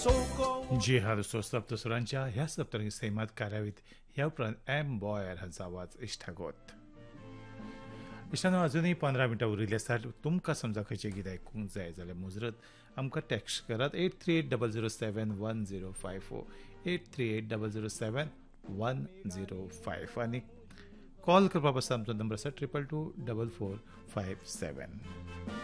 जी हाँ दोस्तों, सप्तसुरांच्या ह्या सप्तरंगी सैमात कार्यावळीत ह्या उपरांत एम बॉयर हांचो आवाज इश्टागोत. इश्टानो, अजूनही 15 मिनटां उरिल्ली आसात. तुमकां समजा खंयचें गीत आयकूंक जाय जाल्यार मुजरत आमकां टॅक्स्ट करात 8380071054 8380071054 आनी कॉल करपाक आसा. आमचो नंबर आसा 22244557.